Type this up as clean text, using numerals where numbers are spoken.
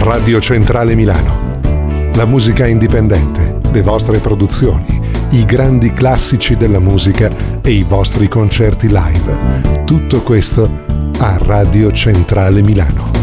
Radio Centrale Milano. La musica indipendente, le vostre produzioni, i grandi classici della musica e i vostri concerti live. Tutto questo a Radio Centrale Milano.